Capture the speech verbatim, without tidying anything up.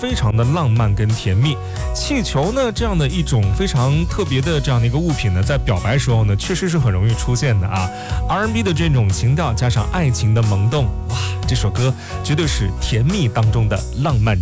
非常的浪漫跟甜蜜。气球呢，这样的一种非常特别的这样的一个物品呢，在表白时候呢，确实是很容易出现的啊。R and B 的这种情调加上爱情的萌动，哇，这首歌绝对是甜蜜当中的浪漫之